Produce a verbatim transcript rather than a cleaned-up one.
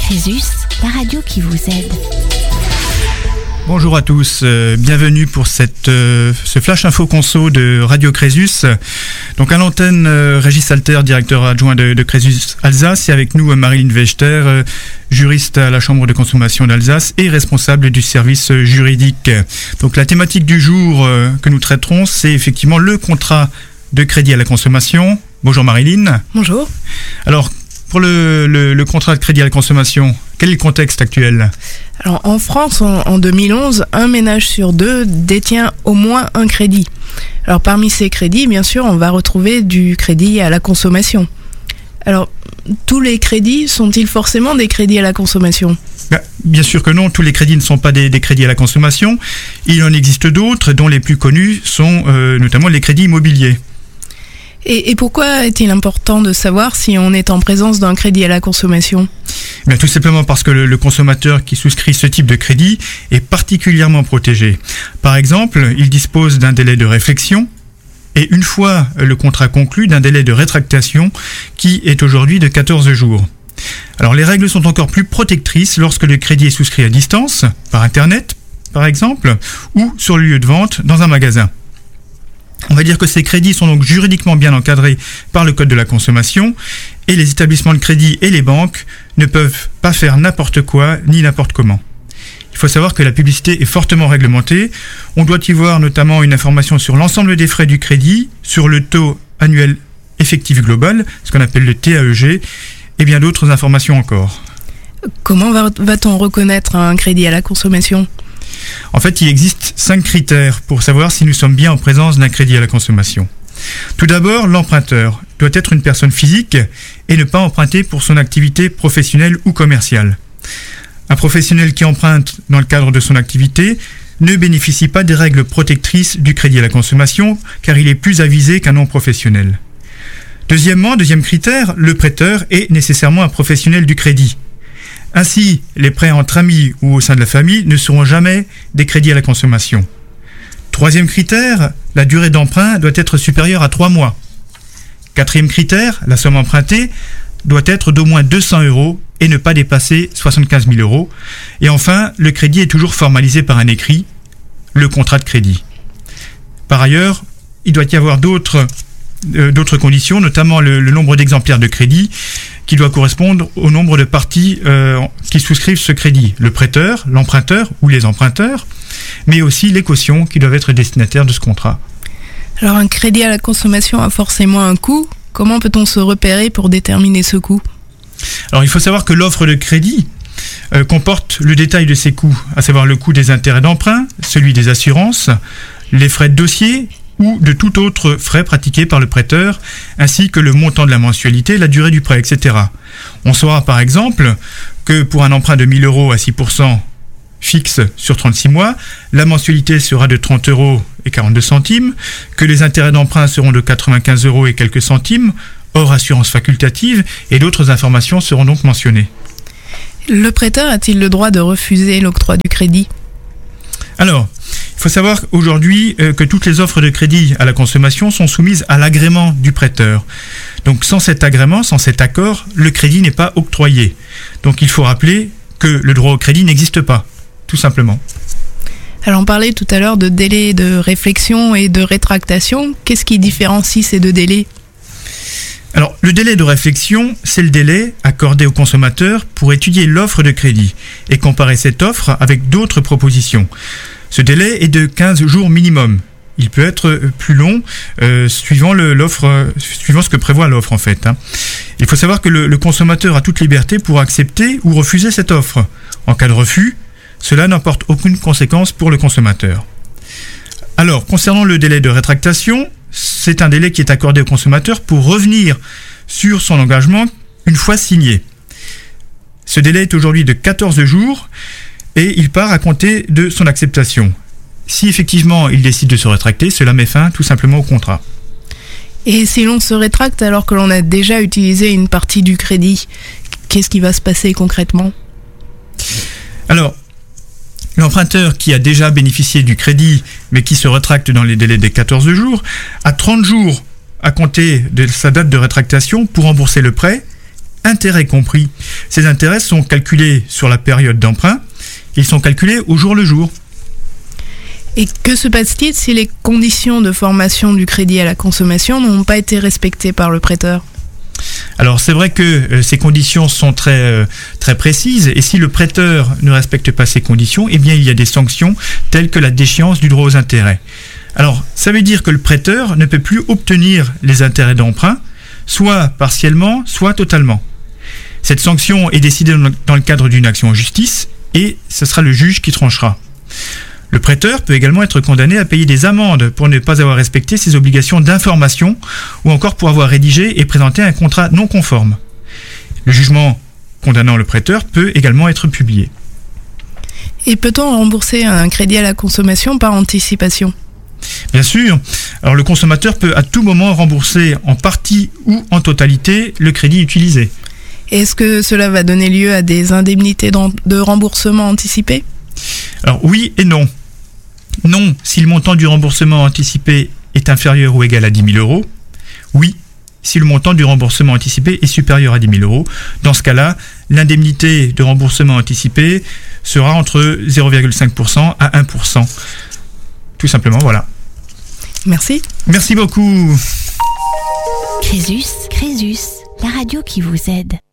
Crésus, la radio qui vous aide. Bonjour à tous, euh, bienvenue pour cette, euh, ce flash info conso de Radio Crésus. Donc à l'antenne, euh, Régis Alter, directeur adjoint de, de Crésus Alsace, et avec nous euh, Marilyn Wechter, euh, juriste à la Chambre de consommation d'Alsace et responsable du service euh, juridique. Donc la thématique du jour euh, que nous traiterons, c'est effectivement le contrat de crédit à la consommation. Bonjour Marilyn. Bonjour. Alors, pour le, le, le contrat de crédit à la consommation, quel est le contexte actuel ? Alors en France, en, en deux mille onze, un ménage sur deux détient au moins un crédit. Alors parmi ces crédits, bien sûr, on va retrouver du crédit à la consommation. Alors, tous les crédits sont-ils forcément des crédits à la consommation ? Ben, bien sûr que non, tous les crédits ne sont pas des, des crédits à la consommation. Il en existe d'autres, dont les plus connus sont euh, notamment les crédits immobiliers. Et, et pourquoi est-il important de savoir si on est en présence d'un crédit à la consommation ? Bien, tout simplement parce que le, le consommateur qui souscrit ce type de crédit est particulièrement protégé. Par exemple, il dispose d'un délai de réflexion et une fois le contrat conclu, d'un délai de rétractation qui est aujourd'hui de quatorze jours. Alors les règles sont encore plus protectrices lorsque le crédit est souscrit à distance, par Internet par exemple, ou sur le lieu de vente dans un magasin. On va dire que ces crédits sont donc juridiquement bien encadrés par le Code de la consommation et les établissements de crédit et les banques ne peuvent pas faire n'importe quoi ni n'importe comment. Il faut savoir que la publicité est fortement réglementée. On doit y voir notamment une information sur l'ensemble des frais du crédit, sur le taux annuel effectif global, ce qu'on appelle le T A E G, et bien d'autres informations encore. Comment va, va-t-on reconnaître un crédit à la consommation ? En fait, il existe cinq critères pour savoir si nous sommes bien en présence d'un crédit à la consommation. Tout d'abord, l'emprunteur doit être une personne physique et ne pas emprunter pour son activité professionnelle ou commerciale. Un professionnel qui emprunte dans le cadre de son activité ne bénéficie pas des règles protectrices du crédit à la consommation car il est plus avisé qu'un non-professionnel. Deuxièmement, deuxième critère, le prêteur est nécessairement un professionnel du crédit. Ainsi, les prêts entre amis ou au sein de la famille ne seront jamais des crédits à la consommation. Troisième critère, la durée d'emprunt doit être supérieure à trois mois. Quatrième critère, la somme empruntée doit être d'au moins deux cents euros et ne pas dépasser soixante-quinze mille euros. Et enfin, le crédit est toujours formalisé par un écrit, le contrat de crédit. Par ailleurs, il doit y avoir d'autres, euh, d'autres conditions, notamment le, le nombre d'exemplaires de crédit qui doit correspondre au nombre de parties euh, qui souscrivent ce crédit. Le prêteur, l'emprunteur ou les emprunteurs, mais aussi les cautions qui doivent être destinataires de ce contrat. Alors un crédit à la consommation a forcément un coût. Comment peut-on se repérer pour déterminer ce coût ? Alors il faut savoir que l'offre de crédit euh, comporte le détail de ces coûts, à savoir le coût des intérêts d'emprunt, celui des assurances, les frais de dossier, ou de tout autre frais pratiqué par le prêteur, ainsi que le montant de la mensualité, la durée du prêt, et cetera. On saura par exemple que pour un emprunt de mille euros à six pour cent fixe sur trente-six mois, la mensualité sera de trente euros et quarante-deux centimes, que les intérêts d'emprunt seront de quatre-vingt-quinze euros et quelques centimes, hors assurance facultative, et d'autres informations seront donc mentionnées. Le prêteur a-t-il le droit de refuser l'octroi du crédit ? Alors, il faut savoir aujourd'hui euh, que toutes les offres de crédit à la consommation sont soumises à l'agrément du prêteur. Donc sans cet agrément, sans cet accord, le crédit n'est pas octroyé. Donc il faut rappeler que le droit au crédit n'existe pas, tout simplement. Alors on parlait tout à l'heure de délai de réflexion et de rétractation. Qu'est-ce qui différencie ces deux délais ? Alors, le délai de réflexion, c'est le délai accordé au consommateur pour étudier l'offre de crédit et comparer cette offre avec d'autres propositions. Ce délai est de quinze jours minimum. Il peut être plus long euh, suivant, le, l'offre, euh, suivant ce que prévoit l'offre en fait. Hein. Il faut savoir que le, le consommateur a toute liberté pour accepter ou refuser cette offre. En cas de refus, cela n'emporte aucune conséquence pour le consommateur. Alors, concernant le délai de rétractation, c'est un délai qui est accordé au consommateur pour revenir sur son engagement une fois signé. Ce délai est aujourd'hui de quatorze jours et il part à compter de son acceptation. Si effectivement il décide de se rétracter, cela met fin tout simplement au contrat. Et si l'on se rétracte alors que l'on a déjà utilisé une partie du crédit, qu'est-ce qui va se passer concrètement ? Alors, l'emprunteur qui a déjà bénéficié du crédit, mais qui se rétracte dans les délais des quatorze jours, a trente jours à compter de sa date de rétractation pour rembourser le prêt, intérêt compris, Ces intérêts sont calculés sur la période d'emprunt. Ils sont calculés au jour le jour. Et que se passe-t-il si les conditions de formation du crédit à la consommation n'ont pas été respectées par le prêteur ? Alors c'est vrai que euh, ces conditions sont très, euh, très précises, et si le prêteur ne respecte pas ces conditions, eh bien il y a des sanctions telles que la déchéance du droit aux intérêts. Alors ça veut dire que le prêteur ne peut plus obtenir les intérêts d'emprunt, soit partiellement, soit totalement. Cette sanction est décidée dans le cadre d'une action en justice, et ce sera le juge qui tranchera. Le prêteur peut également être condamné à payer des amendes pour ne pas avoir respecté ses obligations d'information ou encore pour avoir rédigé et présenté un contrat non conforme. Le jugement condamnant le prêteur peut également être publié. Et peut-on rembourser un crédit à la consommation par anticipation ? Bien sûr. Alors le consommateur peut à tout moment rembourser en partie ou en totalité le crédit utilisé. Et est-ce que cela va donner lieu à des indemnités de remboursement anticipé ? Alors oui et non. Non, si le montant du remboursement anticipé est inférieur ou égal à dix mille euros. Oui, si le montant du remboursement anticipé est supérieur à dix mille euros. Dans ce cas-là, l'indemnité de remboursement anticipé sera entre zéro virgule cinq pour cent à un pour cent. Tout simplement, voilà. Merci. Merci beaucoup. Crésus, Crésus, la radio qui vous aide.